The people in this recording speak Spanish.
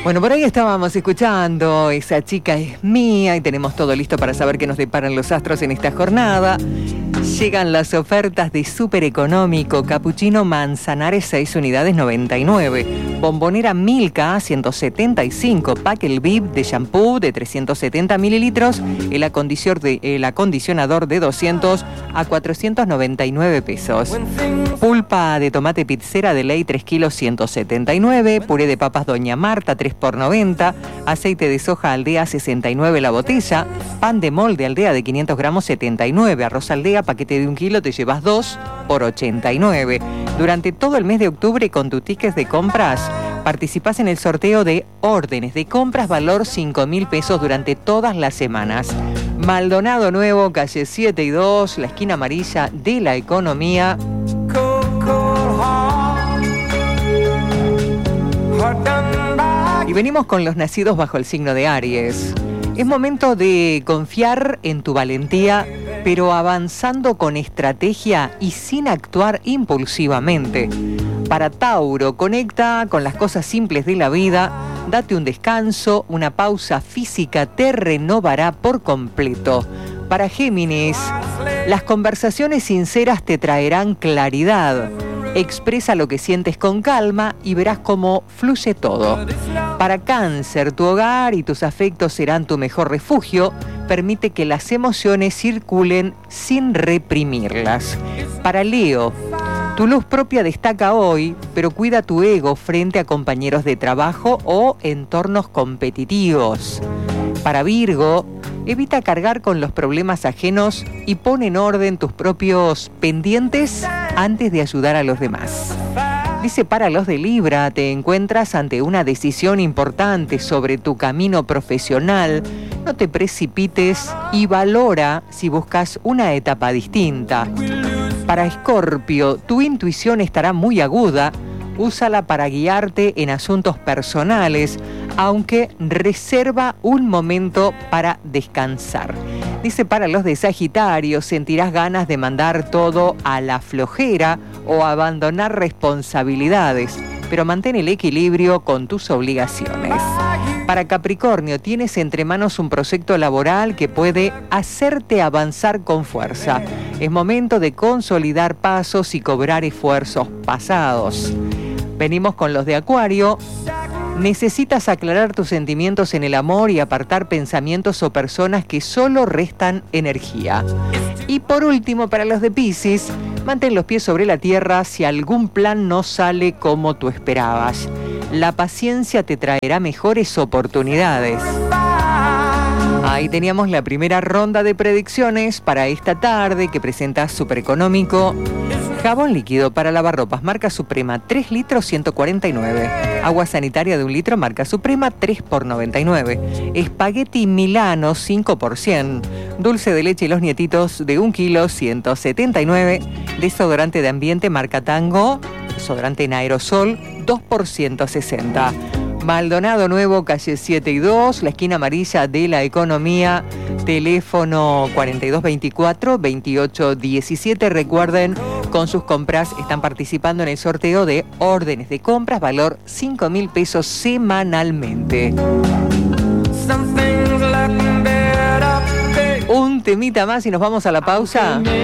Bueno, por ahí estábamos escuchando Esa chica es mía y tenemos todo listo para saber qué nos deparan los astros en esta jornada. Llegan las ofertas de Súper Económico. Cappuccino Manzanares 6 unidades 99. Bombonera Milka 175. Pack El Viv de shampoo de 370 mililitros. El acondicionador de 200 a 499 pesos. Pulpa de tomate pizzera de ley 3 kilos 179. Puré de papas Doña Marta 3 por 90. Aceite de soja Aldea 69 la botella. Pan de molde Aldea de 500 gramos 79. Arroz Aldea paquete de 1 kilo te llevas 2 por 89. Durante todo el mes de octubre con tus tickets de compras participás en el sorteo de órdenes de compras valor 5.000 pesos durante todas las semanas. Maldonado Nuevo, calle 7 y 2, la esquina amarilla de la economía. Y venimos con los nacidos bajo el signo de Aries. Es momento de confiar en tu valentía, pero avanzando con estrategia y sin actuar impulsivamente. Para Tauro, conecta con las cosas simples de la vida, date un descanso, una pausa física te renovará por completo. Para Géminis, las conversaciones sinceras te traerán claridad. Expresa lo que sientes con calma y verás cómo fluye todo. Para Cáncer, tu hogar y tus afectos serán tu mejor refugio. Permite que las emociones circulen sin reprimirlas. Para Leo, tu luz propia destaca hoy, pero cuida tu ego frente a compañeros de trabajo o entornos competitivos. Para Virgo, evita cargar con los problemas ajenos y pon en orden tus propios pendientes antes de ayudar a los demás. Dice para los de Libra, te encuentras ante una decisión importante sobre tu camino profesional. No te precipites y valora si buscas una etapa distinta. Para Escorpio, tu intuición estará muy aguda. Úsala para guiarte en asuntos personales, aunque reserva un momento para descansar. Dice para los de Sagitario, sentirás ganas de mandar todo a la flojera o abandonar responsabilidades, pero mantén el equilibrio con tus obligaciones. Para Capricornio, tienes entre manos un proyecto laboral que puede hacerte avanzar con fuerza. Es momento de consolidar pasos y cobrar esfuerzos pasados. Venimos con los de Acuario. Necesitas aclarar tus sentimientos en el amor y apartar pensamientos o personas que solo restan energía. Y por último, para los de Piscis, mantén los pies sobre la tierra si algún plan no sale como tú esperabas. La paciencia te traerá mejores oportunidades. Ahí teníamos la primera ronda de predicciones para esta tarde que presenta Súper Económico. Jabón líquido para lavarropas marca Suprema 3 litros 149. Agua sanitaria de 1 litro marca Suprema 3 por 99. Espagueti Milano 5 por 100. Dulce de leche y los nietitos de 1 kilo 179. Desodorante de ambiente marca Tango. Desodorante en aerosol 2 por 160. Maldonado Nuevo, calle 7 y 2, la esquina amarilla de la economía, teléfono 4224-2817. Recuerden, con sus compras están participando en el sorteo de órdenes de compras, valor 5.000 pesos semanalmente. Un temita más y nos vamos a la pausa.